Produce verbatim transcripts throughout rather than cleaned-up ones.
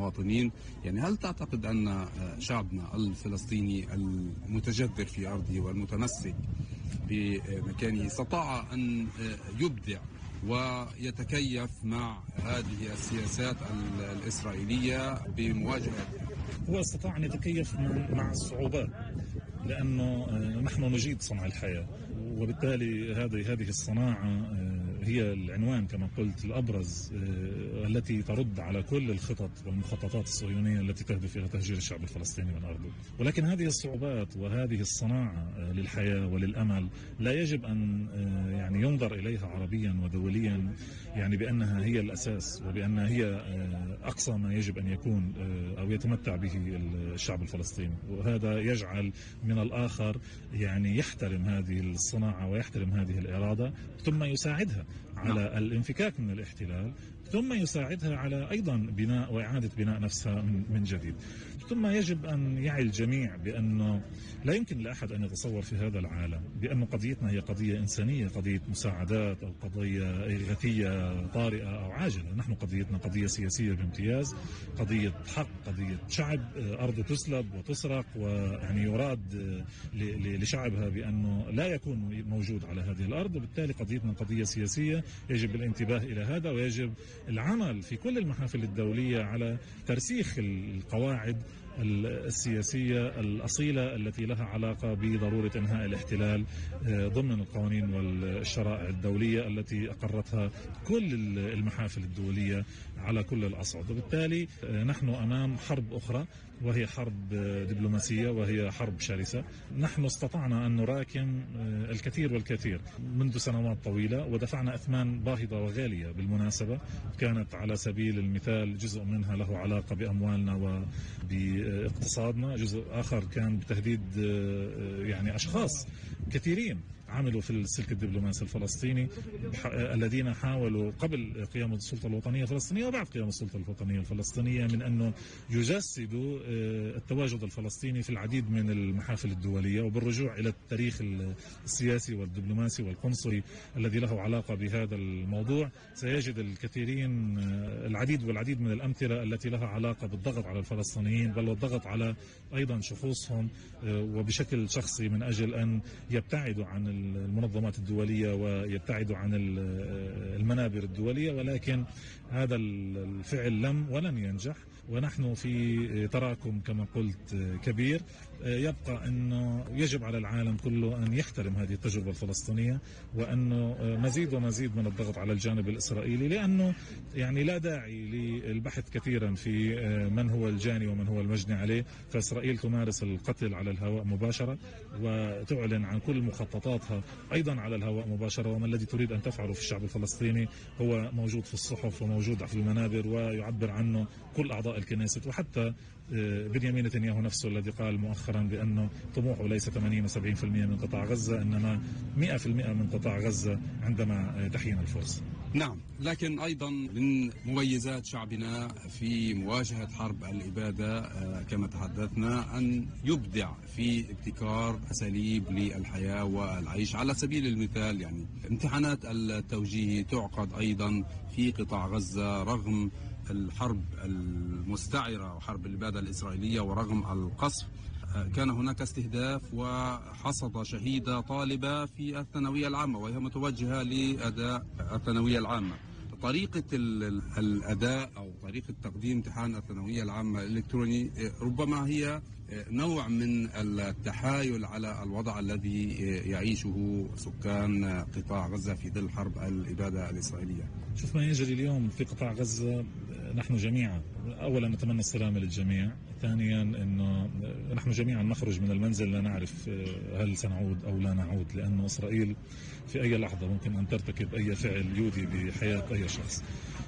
المواطنين. يعني هل تعتقد أن شعبنا الفلسطيني المتجذر في أرضه والمتمسك بمكانه استطاع أن يبدع ويتكيف مع هذه السياسات الإسرائيلية بمواجهتها؟ هو استطاع أن يتكيف مع الصعوبات، لأنه نحن نجيد صنع الحياة، وبالتالي هذه هذه الصناعة هي العنوان كما قلت الأبرز التي ترد على كل الخطط والمخططات الصهيونية التي تهدف إلى تهجير الشعب الفلسطيني من أرضه. ولكن هذه الصعوبات وهذه الصناعة للحياة وللأمل لا يجب أن يعني ينظر إليها عربيا ودوليا يعني بأنها هي الأساس وبأنها هي أقصى ما يجب أن يكون أو يتمتع به الشعب الفلسطيني. وهذا يجعل من الآخر يعني يحترم هذه الصناعة ويحترم هذه الإرادة، ثم يساعدها على الانفكاك من الاحتلال، ثم يساعدها على أيضا بناء وإعادة بناء نفسها من جديد. ثم يجب أن يعي الجميع بأنه لا يمكن لأحد أن يتصور في هذا العالم بأن قضيتنا هي قضية إنسانية، قضية مساعدات أو قضية إغاثية طارئة أو عاجلة. نحن قضيتنا قضية سياسية بامتياز، قضية حق، قضية شعب أرضه تسلب وتسرق ويعني يراد لشعبها بأنه لا يكون موجود على هذه الأرض. وبالتالي قضيتنا قضية سياسية يجب الانتباه إلى هذا، ويجب العمل في كل المحافل الدولية على ترسيخ القواعد السياسية الأصيلة التي لها علاقة بضرورة إنهاء الاحتلال ضمن القوانين والشرائع الدولية التي أقرتها كل المحافل الدولية على كل الأصعد. وبالتالي نحن أمام حرب أخرى، وهي حرب دبلوماسية وهي حرب شرسة. نحن استطعنا أن نراكم الكثير والكثير منذ سنوات طويلة، ودفعنا أثمان باهظة وغالية بالمناسبة، كانت على سبيل المثال جزء منها له علاقة بأموالنا وباقتصادنا، جزء آخر كان بتهديد يعني أشخاص كثيرين عملوا في السلك الدبلوماسي الفلسطيني الذين حاولوا قبل قيام السلطة الوطنية الفلسطينية وبعد قيام السلطة الوطنية الفلسطينية من أنه يجسدوا التواجد الفلسطيني في العديد من المحافل الدولية. وبالرجوع إلى التاريخ السياسي والدبلوماسي والقنصلي الذي له علاقة بهذا الموضوع سيجد الكثيرين العديد والعديد من الأمثلة التي لها علاقة بالضغط على الفلسطينيين، بل والضغط على أيضا شخوصهم وبشكل شخصي من أجل أن يبتعدوا عن المنظمات الدولية ويبتعدوا عن المنابر الدولية. ولكن هذا الفعل لم ولن ينجح، ونحن في تراكم كما قلت كبير. يبقى أنه يجب على العالم كله أن يحترم هذه التجربة الفلسطينية، وأنه مزيد ومزيد من الضغط على الجانب الإسرائيلي، لأنه يعني لا داعي للبحث كثيرا في من هو الجاني ومن هو المجني عليه. فإسرائيل تمارس القتل على الهواء مباشرة وتعلن عن كل مخططاتها أيضا على الهواء مباشرة، وما الذي تريد أن تفعله في الشعب الفلسطيني هو موجود في الصحف وموجود في المنابر ويعبر عنه كل أعضاء الكنيست، وحتى بنيامين نتنياهو نفسه الذي قال مؤخرا بأنه طموحه ليس ثمانين وسبعين بالمئة من قطاع غزة، إنما مئة بالمئة من قطاع غزة عندما تحين الفرصة. نعم، لكن أيضا من مميزات شعبنا في مواجهة حرب الإبادة كما تحدثنا أن يبدع في ابتكار أساليب للحياة والعيش. على سبيل المثال يعني امتحانات التوجيه تعقد أيضا في قطاع غزة رغم الحرب المستعرة وحرب الإبادة الإسرائيلية ورغم القصف. كان هناك استهداف وحصد شهيدة طالبة في الثانوية العامة وهي متوجهة لأداء الثانوية العامة. طريقة الأداء أو طريقة تقديم امتحان الثانوية العامة الإلكتروني ربما هي نوع من التحايل على الوضع الذي يعيشه سكان قطاع غزة في ظل حرب الإبادة الإسرائيلية. شوف ما يجري اليوم في قطاع غزة، نحن جميعا أولا نتمنى السلامة للجميع، ثانيا أنه نحن جميعا نخرج من المنزل لا نعرف هل سنعود أو لا نعود، لأن إسرائيل في أي لحظة ممكن أن ترتكب أي فعل يودي بحياة أي شخص.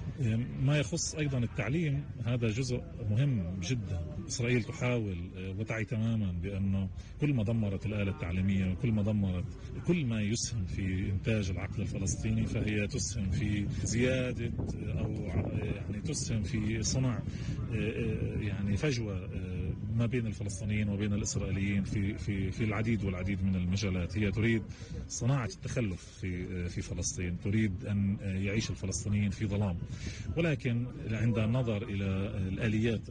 ما يخص أيضا التعليم، هذا جزء مهم جدا. إسرائيل تحاول وتعي تماما بأنه كل ما دمرت الآلة التعليمية وكل ما دمرت كل ما يسهم في إنتاج العقل الفلسطيني فهي تسهم في زيادة أو يعني تسهم في صنع يعني فجوة ما بين الفلسطينيين وبين الإسرائيليين في في في العديد والعديد من المجالات. هي تريد صناعة التخلف في في فلسطين، تريد أن يعيش الفلسطينيين في ظلام، ولكن عند النظر إلى الآليات